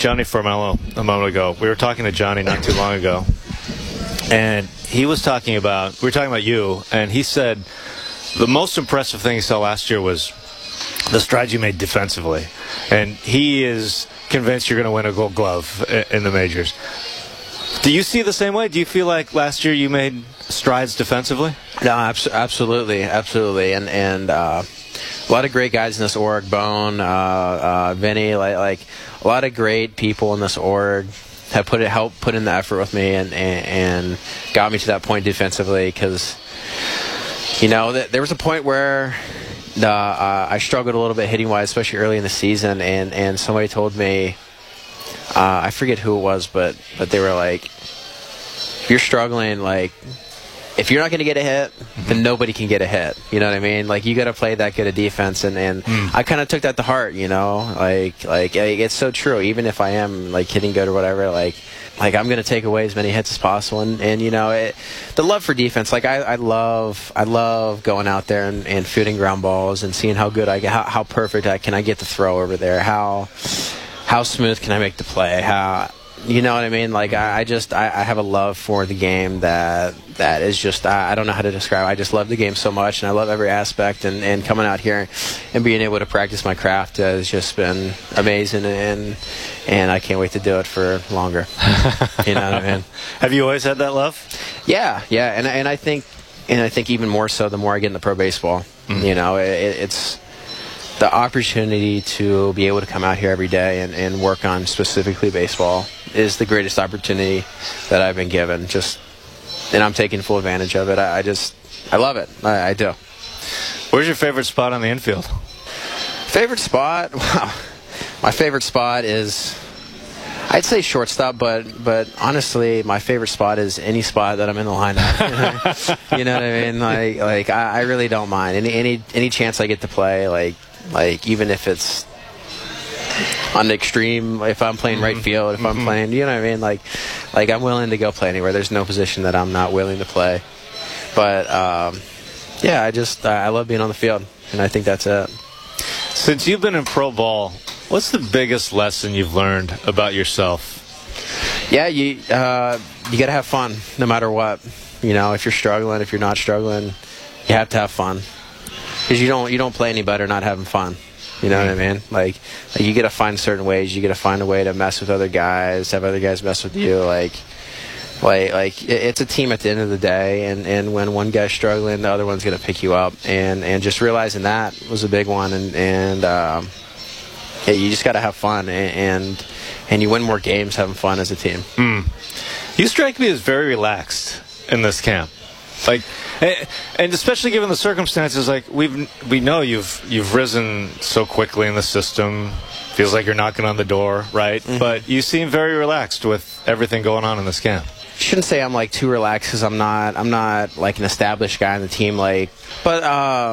Johnny Formello a moment ago. We were talking to Johnny not too long ago, and we were talking about you, and he said the most impressive thing he saw last year was the strides you made defensively. And he is convinced you're going to win a Gold Glove in the majors. Do you see it the same way? Do you feel like last year you made strides defensively? No, absolutely. And a lot of great guys in this org, Bone, Vinny, like a lot of great people in this org have helped put in the effort with me and got me to that point defensively, because there was a point where I struggled a little bit hitting wise, especially early in the season, and somebody told me, I forget who it was, but they were like, if you're struggling, like, if you're not going to get a hit, then nobody can get a hit. You know what I mean? Like, you got to play that good of defense, and I kind of took that to heart. Like it's so true. Even if I am like hitting good or whatever, like I'm going to take away as many hits as possible, and the love for defense. Like I love going out there and fielding ground balls and seeing how good I get, how perfect I get the throw over there, how smooth can I make the play, you know what I mean? Like I have a love for the game that is just, I don't know how to describe it. I just love the game so much, and I love every aspect, and coming out here and being able to practice my craft has just been amazing, and I can't wait to do it for longer. You know what I mean? Have you always had that love? Yeah, and I think even more so the more I get into pro baseball. It's the opportunity to be able to come out here every day and work on specifically baseball is the greatest opportunity that I've been given. And I'm taking full advantage of it. I love it. I do. Where's your favorite spot on the infield? Favorite spot? Wow. My favorite spot is, I'd say shortstop, but honestly, my favorite spot is any spot that I'm in the lineup. You know what I mean? Like I really don't mind any chance I get to play. Like even if it's on the extreme, if I'm playing right field, if I'm playing, you know what I mean? Like I'm willing to go play anywhere. There's no position that I'm not willing to play. But I love being on the field, and I think that's it. Since you've been in pro ball, what's the biggest lesson you've learned about yourself? Yeah, you got to have fun no matter what. If you're struggling, if you're not struggling, you have to have fun, because you don't play any better not having fun. You know what I mean? Like you got to find certain ways. You got to find a way to mess with other guys, have other guys mess with you. Like it's a team at the end of the day, and when one guy's struggling, the other one's gonna pick you up, and just realizing that was a big one, and you just got to have fun, and you win more games having fun as a team. You strike me as very relaxed in this camp, and especially given the circumstances. Like we know you've risen so quickly in the system. Feels like you're knocking on the door, right? But you seem very relaxed with everything going on in this camp. Shouldn't say I'm like too relaxed, because I'm not like an established guy on the team, but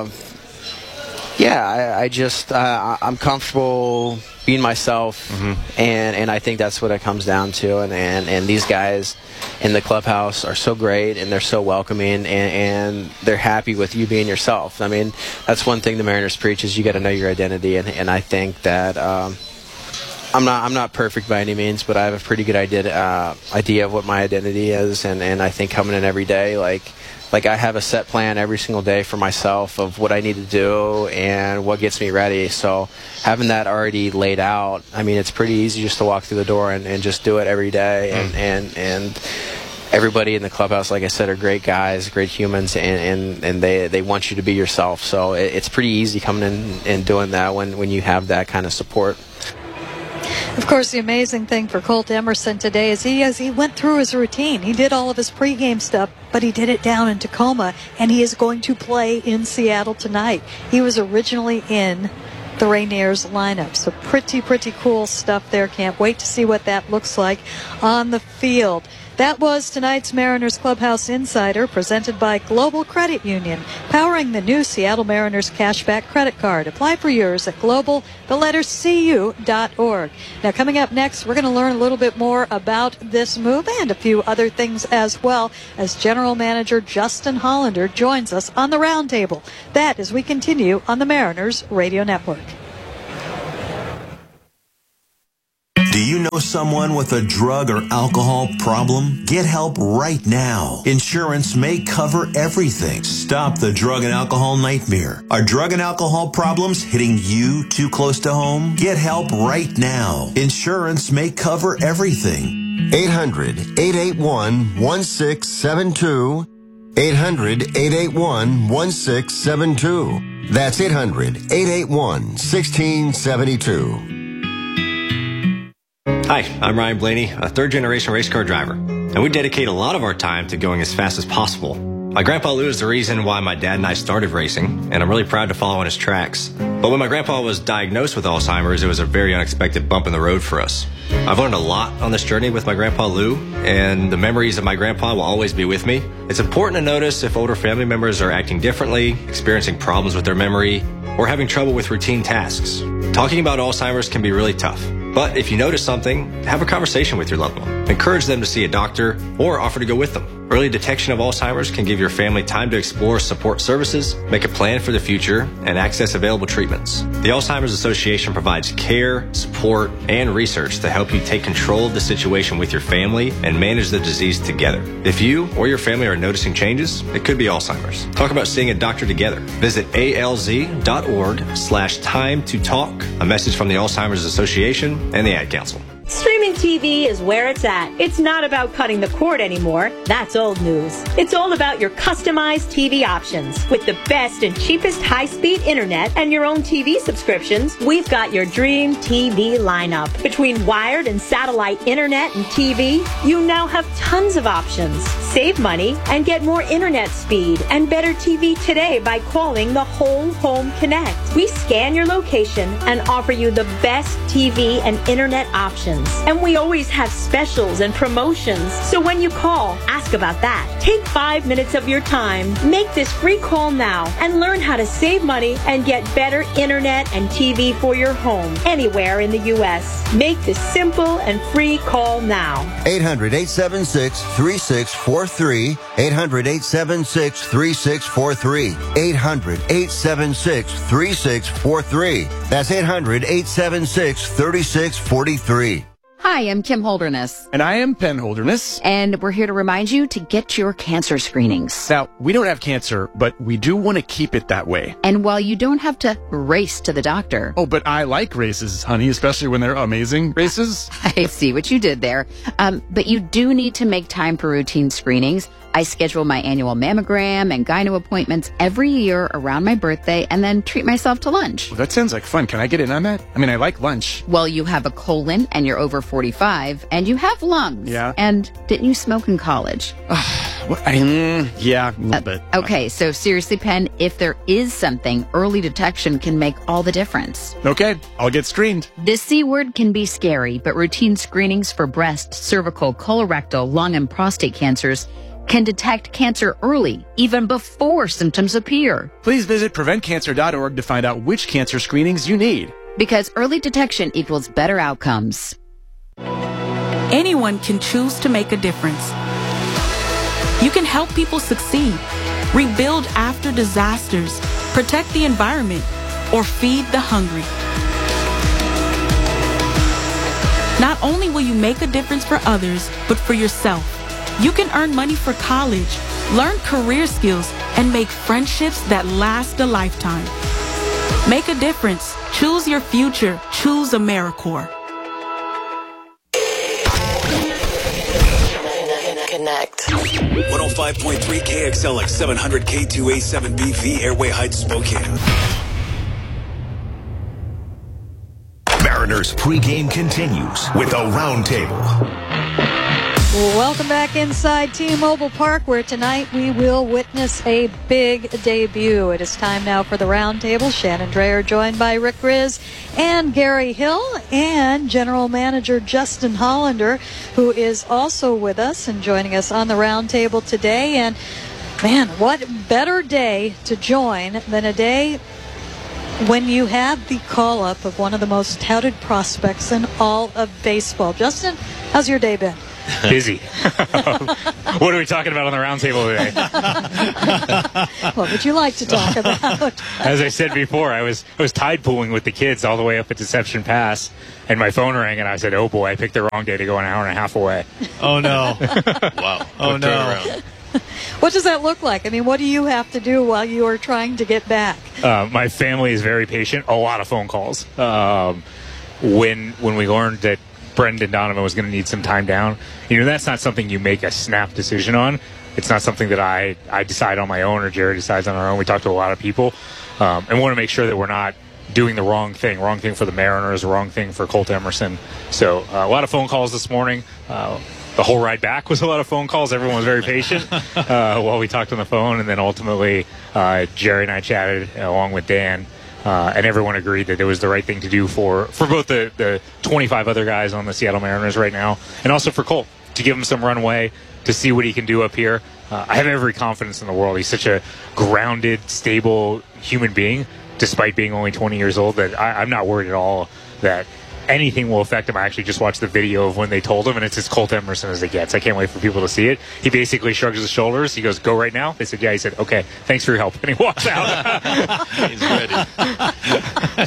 I'm comfortable being myself, and I think that's what it comes down to, and these guys in the clubhouse are so great, and they're so welcoming, and they're happy with you being yourself. I mean, that's one thing the Mariners preach, is you got to know your identity, and I think that I'm not perfect by any means, but I have a pretty good idea of what my identity is, and I think coming in every day, like I have a set plan every single day for myself of what I need to do and what gets me ready. So having that already laid out, I mean, it's pretty easy just to walk through the door and just do it every day. And everybody in the clubhouse, like I said, are great guys, great humans, and they want you to be yourself. So it's pretty easy coming in and doing that when you have that kind of support. Of course, the amazing thing for Colt Emerson today is he went through his routine. He did all of his pregame stuff, but he did it down in Tacoma, and he is going to play in Seattle tonight. He was originally in the Rainiers lineup, so pretty cool stuff there. Can't wait to see what that looks like on the field. That was tonight's Mariners Clubhouse Insider, presented by Global Credit Union, powering the new Seattle Mariners Cashback Credit Card. Apply for yours at global.cu.org. Now, coming up next, we're going to learn a little bit more about this move and a few other things as well, as General Manager Justin Hollander joins us on the roundtable. That as we continue on the Mariners Radio Network. Do you know know someone with a drug or alcohol problem? Get help right now. Insurance may cover everything. Stop the drug and alcohol nightmare. Are drug and alcohol problems hitting you too close to home? Get help right now. Insurance may cover everything. 800-881-1672. 800-881-1672. That's 800-881-1672. Hi, I'm Ryan Blaney, a third-generation race car driver, and we dedicate a lot of our time to going as fast as possible. My grandpa Lou is the reason why my dad and I started racing, and I'm really proud to follow in his tracks. But when my grandpa was diagnosed with Alzheimer's, it was a very unexpected bump in the road for us. I've learned a lot on this journey with my grandpa Lou, and the memories of my grandpa will always be with me. It's important to notice if older family members are acting differently, experiencing problems with their memory, or having trouble with routine tasks. Talking about Alzheimer's can be really tough. But if you notice something, have a conversation with your loved one. Encourage them to see a doctor or offer to go with them. Early detection of Alzheimer's can give your family time to explore support services, make a plan for the future, and access available treatments. The Alzheimer's Association provides care, support, and research to help you take control of the situation with your family and manage the disease together. If you or your family are noticing changes, it could be Alzheimer's. Talk about seeing a doctor together. Visit alz.org/time to talk. A message from the Alzheimer's Association and the Ad Council. Streaming TV is where it's at. It's not about cutting the cord anymore. That's old news. It's all about your customized TV options. With the best and cheapest high-speed internet and your own TV subscriptions, we've got your dream TV lineup. Between wired and satellite internet and TV, you now have tons of options. Save money and get more internet speed and better TV today by calling the Whole Home Connect. We scan your location and offer you the best TV and internet options. And we always have specials and promotions. So when you call, ask about that. Take 5 minutes of your time. Make this free call now and learn how to save money and get better internet and TV for your home anywhere in the U.S. Make this simple and free call now. 800-876-3643. 800-876-3643. 800-876-3643. That's 800-876-3643. Hi, I'm Kim Holderness. And I am Penn Holderness. And we're here to remind you to get your cancer screenings. Now, we don't have cancer, but we do want to keep it that way. And while you don't have to race to the doctor. Oh, but I like races, honey, especially when they're amazing races. I see what you did there. But you do need to make time for routine screenings. I schedule my annual mammogram and gyno appointments every year around my birthday and then treat myself to lunch. Well, that sounds like fun. Can I get in on that? I mean, I like lunch. Well, you have a colon and you're over 45 and you have lungs. Yeah. And didn't you smoke in college? Yeah, a little bit. Okay, so seriously, Penn, if there is something, early detection can make all the difference. Okay, I'll get screened. This C word can be scary, but routine screenings for breast, cervical, colorectal, lung, and prostate cancers can detect cancer early, even before symptoms appear. Please visit preventcancer.org to find out which cancer screenings you need. Because early detection equals better outcomes. Anyone can choose to make a difference. You can help people succeed, rebuild after disasters, protect the environment, or feed the hungry. Not only will you make a difference for others, but for yourself. You can earn money for college, learn career skills, and make friendships that last a lifetime. Make a difference. Choose your future. Choose AmeriCorps. Connect. 105.3 KXLX 700 K2A7BV Airway Heights, Spokane. Mariners pregame continues with a roundtable. Welcome back inside T-Mobile Park, where tonight we will witness a big debut. It is time now for the roundtable. Shannon Dreyer joined by Rick Riz and Gary Hill and General Manager Justin Hollander, who is also with us and joining us on the roundtable today. And man, what better day to join than a day when you have the call-up of one of the most touted prospects in all of baseball. Justin, how's your day been? Busy. What are we talking about on the roundtable today? What would you like to talk about? As I said before, I was tide pooling with the kids all the way up at Deception Pass, and my phone rang, and I said, "Oh boy, I picked the wrong day to go an hour and a half away." Oh no! Wow. Oh no! What does that look like? I mean, what do you have to do while you are trying to get back? My family is very patient. A lot of phone calls. When we learned that Brendan Donovan was going to need some time down, that's not something you make a snap decision on. It's not something that I decide on my own or Jerry decides on our own. We talk to a lot of people and want to make sure that we're not doing the wrong thing for the Mariners, wrong thing for Colt Emerson. So a lot of phone calls this morning. The whole ride back was a lot of phone calls. Everyone was very patient while we talked on the phone, and then ultimately Jerry and I chatted along with Dan, and everyone agreed that it was the right thing to do for both the 25 other guys on the Seattle Mariners right now, and also for Colt, to give him some runway, to see what he can do up here. I have every confidence in the world. He's such a grounded, stable human being, despite being only 20 years old, that I'm not worried at all that anything will affect him. I actually just watched the video of when they told him, and it's as Colt Emerson as it gets. I can't wait for people to see it. He basically shrugs his shoulders. He goes, "Go right now?" They said, "Yeah." He said, "Okay, thanks for your help." And he walks out. He's ready.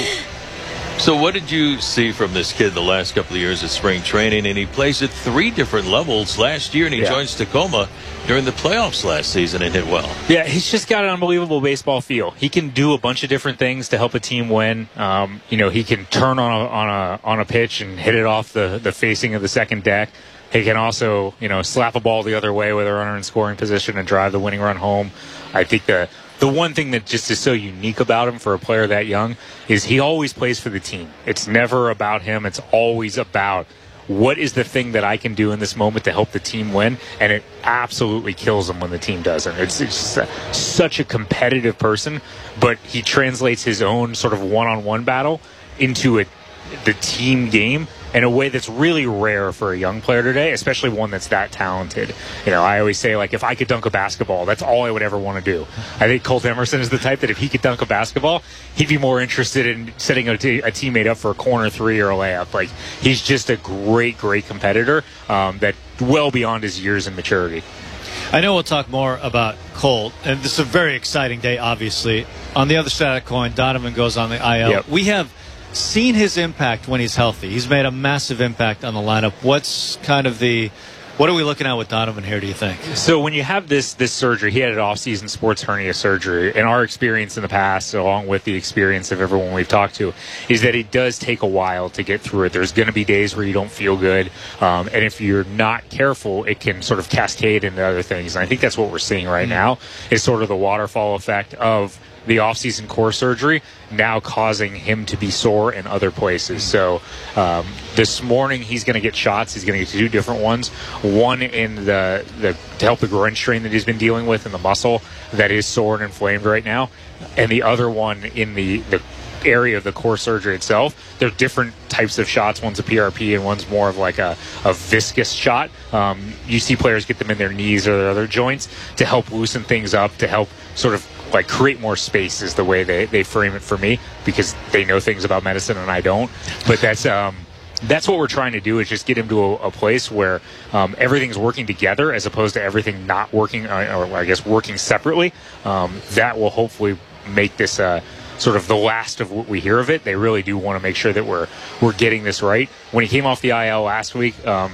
So what did you see from this kid the last couple of years at spring training? And he plays at 3 different levels last year, and he joins Tacoma during the playoffs last season and hit well. Yeah, he's just got an unbelievable baseball feel. He can do a bunch of different things to help a team win. He can turn on a pitch and hit it off the facing of the second deck. He can also, slap a ball the other way with a runner in scoring position and drive the winning run home. I think the one thing that just is so unique about him for a player that young is he always plays for the team. It's never about him. It's always about what is the thing that I can do in this moment to help the team win, and it absolutely kills him when the team doesn't. It's just such a competitive person, but he translates his own sort of one-on-one battle into the team game in a way that's really rare for a young player today, especially one that's that talented. I always say, if I could dunk a basketball, that's all I would ever want to do. I think Colt Emerson is the type that if he could dunk a basketball, he'd be more interested in setting a teammate up for a corner 3 or a layup. He's just a great, great competitor that well beyond his years in maturity. I know we'll talk more about Colt, and this is a very exciting day, obviously. On the other side of the coin, Donovan goes on the IL. Yep. We have seen his impact when he's healthy. He's made a massive impact on the lineup. What are we looking at with Donovan here, do you think? So when you have this surgery, he had an off-season sports hernia surgery, and our experience in the past, along with the experience of everyone we've talked to, is that it does take a while to get through it. There's going to be days where you don't feel good, and if you're not careful, it can sort of cascade into other things. And I think that's what we're seeing right now, is sort of the waterfall effect of the off-season core surgery now causing him to be sore in other places. So this morning he's going to get shots. He's going to get 2 different ones. One in the to help the groin strain that he's been dealing with in the muscle that is sore and inflamed right now, and the other one in the area of the core surgery itself. They're different types of shots. One's a PRP and one's more of a viscous shot. You see players get them in their knees or their other joints to help loosen things up, to help sort of create more space is the way they frame it for me, because they know things about medicine and I don't. But that's what we're trying to do, is just get him to a place where everything's working together as opposed to everything not working, or I guess working separately. That will hopefully make this sort of the last of what we hear of it. They really do want to make sure that we're getting this right. When he came off the IL last week,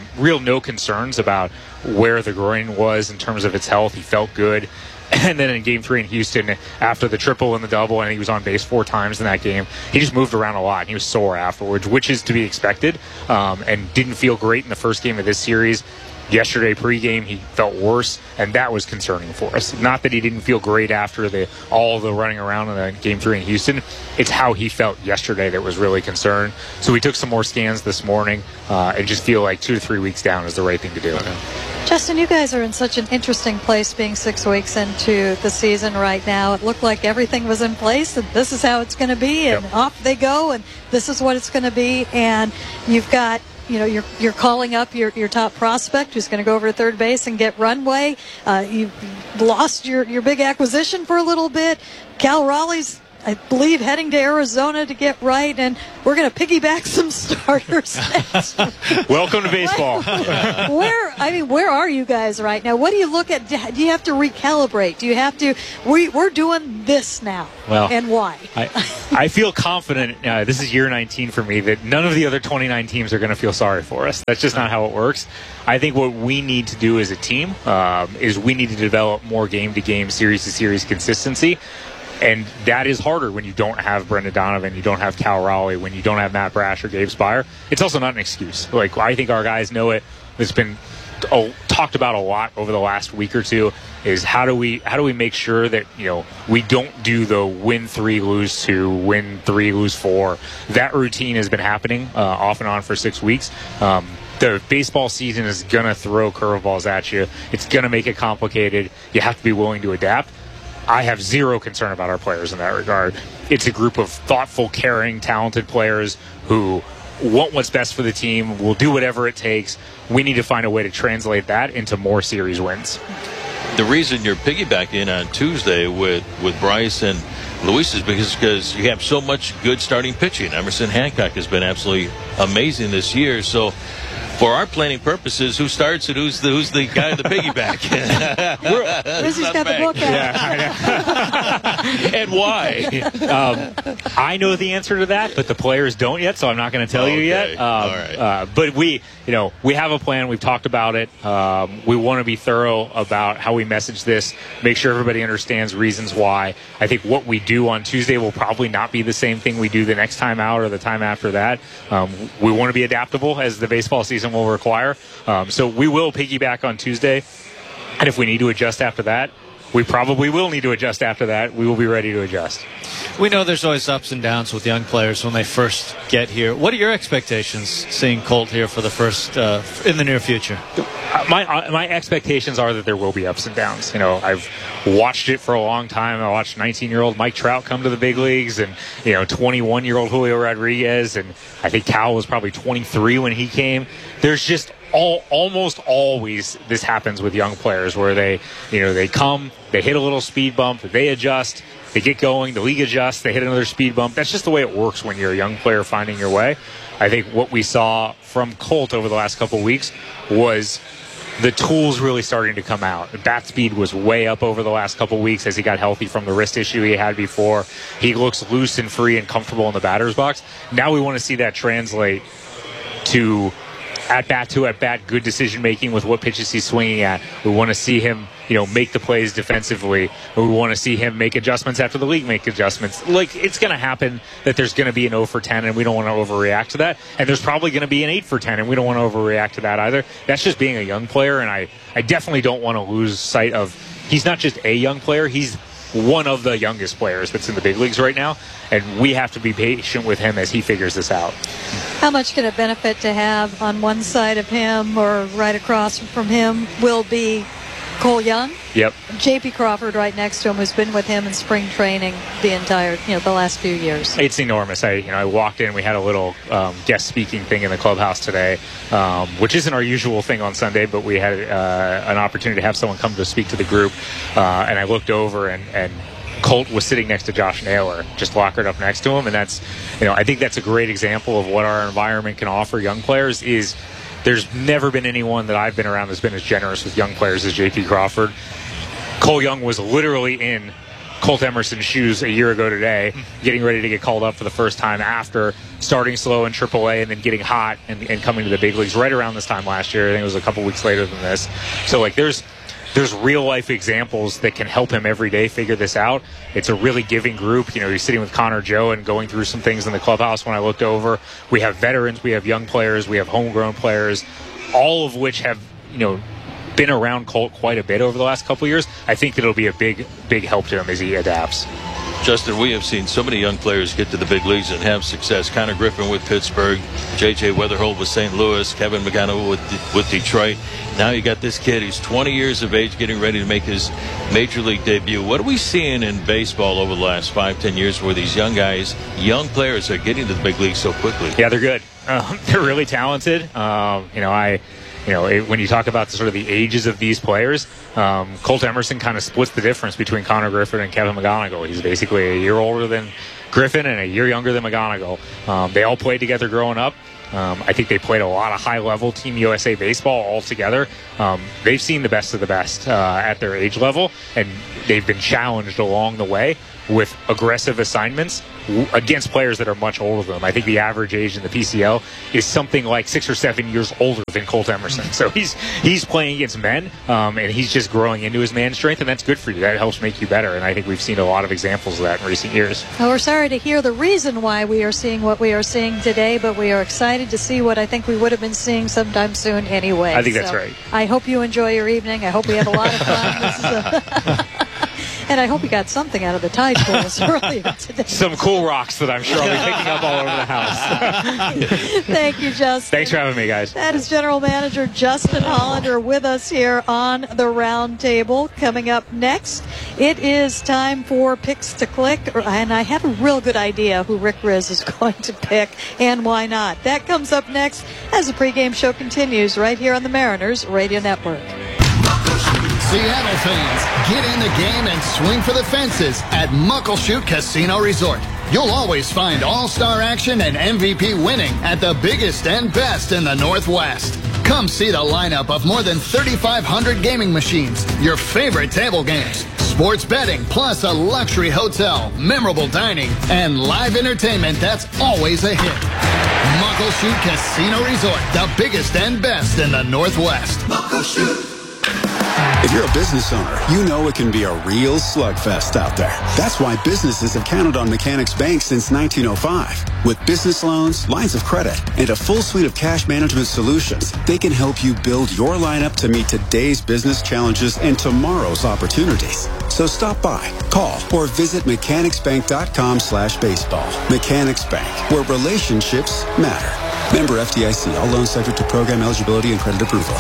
no concerns about where the groin was in terms of its health. He felt good. And then in Game 3 in Houston, after the triple and the double, and he was on base 4 times in that game, he just moved around a lot, and he was sore afterwards, which is to be expected, and didn't feel great in the first game of this series. Yesterday pregame, he felt worse, and that was concerning for us. Not that he didn't feel great after all the running around in the Game 3 in Houston. It's how he felt yesterday that was really concerned. So we took some more scans this morning, and just feel like 2 to 3 weeks down is the right thing to do. Okay. Justin, you guys are in such an interesting place being 6 weeks into the season right now. It looked like everything was in place, and this is how it's going to be, and off they go, and this is what it's going to be. And you've got, you're calling up your top prospect who's going to go over to third base and get runway. You've lost your big acquisition for a little bit. Cal Raleigh's I believe, heading to Arizona to get right, and we're going to piggyback some starters. Welcome to baseball. Where are you guys right now? What do you look at? Do you have to recalibrate? Do you have to? We're doing this now. Well, and why? I feel confident. This is year 19 for me that none of the other 29 teams are going to feel sorry for us. That's just not how it works. I think what we need to do as a team is we need to develop more game-to-game, series-to-series consistency. And that is harder when you don't have Brendan Donovan, you don't have Cal Raleigh, when you don't have Matt Brash or Gabe Spire. It's also not an excuse. Like, I think our guys know it. It's been talked about a lot over the last week or two. Is how do we make sure that, you know, we don't do the win 3, lose 2, win 3, lose 4. That routine has been happening off and on for 6 weeks. The baseball season is going to throw curveballs at you. It's going to make it complicated. You have to be willing to adapt. I have zero concern about our players in that regard. It's a group of thoughtful, caring, talented players who want what's best for the team, will do whatever it takes. We need to find a way to translate that into more series wins. The reason you're piggybacking on Tuesday with Bryce and Luis is because you have so much good starting pitching. Emerson Hancock has been absolutely amazing this year. So for our planning purposes, who starts and who's the guy in the piggyback? Rizzy's got the book out. And why? I know the answer to that, but the players don't yet, so I'm not going to tell you yet. All right. But we have a plan. We've talked about it. We want to be thorough about how we message this, make sure everybody understands reasons why. I think what we do on Tuesday will probably not be the same thing we do the next time out or the time after that. We want to be adaptable as the baseball season will require. So we will piggyback on Tuesday. And if we need to adjust after that, we probably will need to adjust after that. We will be ready to adjust. We know there's always ups and downs with young players when they first get here. What are your expectations seeing Colt here for the first in the near future? My expectations are that there will be ups and downs. You know, I've watched it for a long time. I watched 19-year-old Mike Trout come to the big leagues, and 21-year-old Julio Rodriguez, and I think Cal was probably 23 when he came. There's just almost always this happens with young players where they come, they hit a little speed bump, they adjust, they get going, the league adjusts, they hit another speed bump. That's just the way it works when you're a young player finding your way. I think what we saw from Colt over the last couple of weeks was the tools really starting to come out. The bat speed was way up over the last couple of weeks as he got healthy from the wrist issue he had before. He looks loose and free and comfortable in the batter's box. Now we want to see that translate to at-bat, good decision-making with what pitches he's swinging at. We want to see him, make the plays defensively. We want to see him make adjustments after the league make adjustments. Like, it's going to happen that there's going to be an 0 for 10, and we don't want to overreact to that. And there's probably going to be an 8 for 10, and we don't want to overreact to that either. That's just being a young player, and I definitely don't want to lose sight of he's not just a young player. He's one of the youngest players that's in the big leagues right now, and we have to be patient with him as he figures this out. How much can it benefit to have on one side of him or right across from him will be Cole Young? Yep. J.P. Crawford right next to him, who's been with him in spring training the entire, the last few years. It's enormous. I walked in, we had a little guest speaking thing in the clubhouse today, which isn't our usual thing on Sunday, but we had an opportunity to have someone come to speak to the group, and I looked over and Colt was sitting next to Josh Naylor, just lockered up next to him, and that's, I think that's a great example of what our environment can offer young players. Is there's never been anyone that I've been around that's been as generous with young players as J.P. Crawford. Cole Young was literally in Colt Emerson's shoes a year ago today, getting ready to get called up for the first time after starting slow in AAA and then getting hot and coming to the big leagues right around this time last year. I think it was a couple weeks later than this. So, there's real-life examples that can help him every day figure this out. It's a really giving group. He's sitting with Connor Joe and going through some things in the clubhouse when I looked over. We have veterans, we have young players, we have homegrown players, all of which have, been around Colt quite a bit over the last couple of years. I think that it'll be a big, big help to him as he adapts. Justin, we have seen so many young players get to the big leagues and have success. Connor Griffin with Pittsburgh, J.J. Weatherholt with St. Louis, Kevin McGonigal with Detroit. Now you got this kid. He's 20 years of age, getting ready to make his major league debut. What are we seeing in baseball over the last 5-10 years where these young players are getting to the big leagues so quickly? Yeah, they're good. They're really talented. when you talk about sort of the ages of these players, Colt Emerson kind of splits the difference between Connor Griffin and Kevin McGonigal. He's basically a year older than Griffin and a year younger than McGonigal. They all played together growing up. I think they played a lot of high-level Team USA baseball all together. They've seen the best of the best at their age level, and they've been challenged along the way with aggressive assignments against players that are much older than them. I think the average age in the PCL is something like 6 or 7 years older than Colt Emerson. So he's playing against men, and he's just growing into his man strength, and that's good for you. That helps make you better, and I think we've seen a lot of examples of that in recent years. Well, we're sorry to hear the reason why we are seeing what we are seeing today, but we are excited to see what I think we would have been seeing sometime soon anyway. I think that's right. I hope you enjoy your evening. I hope we have a lot of fun. This is and I hope you got something out of the Tide Pools earlier today. Some cool rocks that I'm sure I'll be picking up all over the house. Thank you, Justin. Thanks for having me, guys. That is General Manager Justin Hollander with us here on the round table. Coming up next, it is time for Picks to Click, and I have a real good idea who Rick Riz is going to pick and why not. That comes up next as the pregame show continues right here on the Mariners Radio Network. Seattle fans, get in the game and swing for the fences at Muckleshoot Casino Resort. You'll always find all-star action and MVP winning at the biggest and best in the Northwest. Come see the lineup of more than 3,500 gaming machines, your favorite table games, sports betting, plus a luxury hotel, memorable dining, and live entertainment that's always a hit. Muckleshoot Casino Resort, the biggest and best in the Northwest. Muckleshoot. If you're a business owner, you know it can be a real slugfest out there. That's why businesses have counted on Mechanics Bank since 1905. With business loans, lines of credit, and a full suite of cash management solutions, they can help you build your lineup to meet today's business challenges and tomorrow's opportunities. So stop by, call, or visit mechanicsbank.com/baseball. Mechanics Bank, where relationships matter. Member FDIC. All loans subject to program eligibility and credit approval.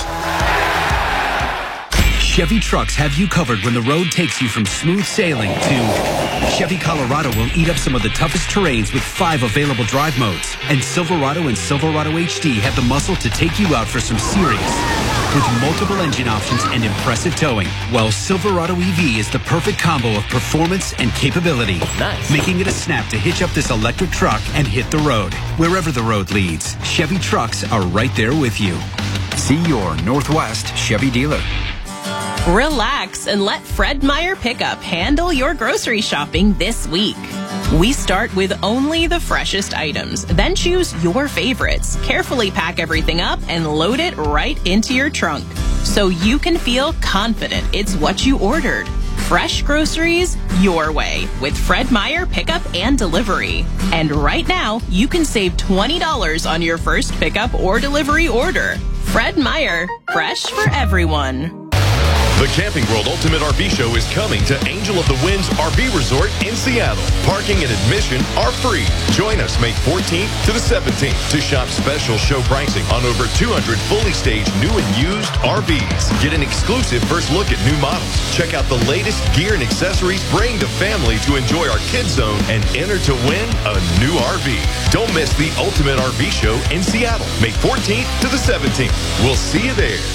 Chevy trucks have you covered when the road takes you from smooth sailing to Chevy Colorado will eat up some of the toughest terrains with 5 available drive modes. And Silverado and Silverado HD have the muscle to take you out for some serious. With multiple engine options and impressive towing, while Silverado EV is the perfect combo of performance and capability. Nice. Making it a snap to hitch up this electric truck and hit the road. Wherever the road leads, Chevy trucks are right there with you. See your Northwest Chevy dealer. Relax and let Fred Meyer Pickup handle your grocery shopping this week. We start with only the freshest items, then choose your favorites. Carefully pack everything up and load it right into your trunk so you can feel confident it's what you ordered. Fresh groceries your way with Fred Meyer Pickup and Delivery. And right now, you can save $20 on your first pickup or delivery order. Fred Meyer, fresh for everyone. The Camping World Ultimate RV Show is coming to Angel of the Winds RV Resort in Seattle. Parking and admission are free. Join us May 14th to the 17th to shop special show pricing on over 200 fully staged new and used RVs. Get an exclusive first look at new models. Check out the latest gear and accessories. Bring the family to enjoy our kids zone and enter to win a new RV. Don't miss the Ultimate RV Show in Seattle, May 14th to the 17th. We'll see you there.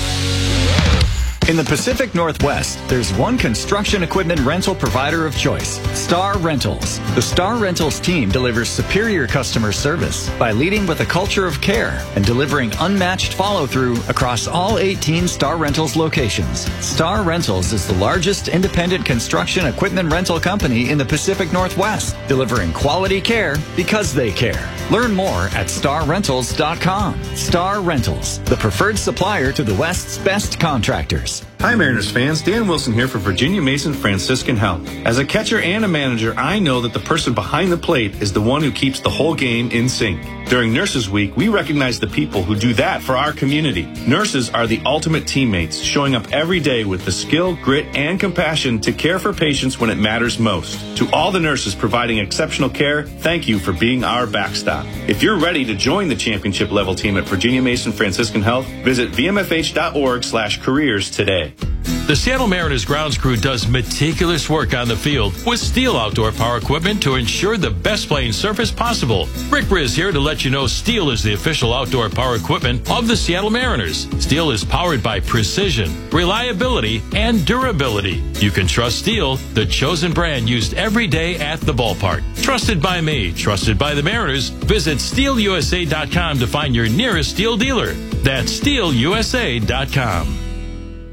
In the Pacific Northwest, there's one construction equipment rental provider of choice, Star Rentals. The Star Rentals team delivers superior customer service by leading with a culture of care and delivering unmatched follow-through across all 18 Star Rentals locations. Star Rentals is the largest independent construction equipment rental company in the Pacific Northwest, delivering quality care because they care. Learn more at starrentals.com. Star Rentals, the preferred supplier to the West's best contractors. Hi Mariners fans, Dan Wilson here for Virginia Mason Franciscan Health. As a catcher and a manager, I know that the person behind the plate is the one who keeps the whole game in sync. During Nurses Week, we recognize the people who do that for our community. Nurses are the ultimate teammates, showing up every day with the skill, grit, and compassion to care for patients when it matters most. To all the nurses providing exceptional care, thank you for being our backstop. If you're ready to join the championship level team at Virginia Mason Franciscan Health, visit vmfh.org/careers today. The Seattle Mariners grounds crew does meticulous work on the field with Steel outdoor power equipment to ensure the best playing surface possible. Rick Briz here to let you know Steel is the official outdoor power equipment of the Seattle Mariners. Steel is powered by precision, reliability, and durability. You can trust Steel, the chosen brand used every day at the ballpark. Trusted by me, trusted by the Mariners. Visit SteelUSA.com to find your nearest Steel dealer. That's SteelUSA.com.